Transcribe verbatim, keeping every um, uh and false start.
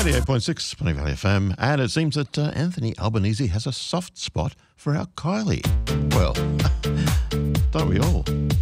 ninety-eight point six Pony Valley F M, and it seems that uh, Anthony Albanese has a soft spot for our Kylie. Well, don't we all?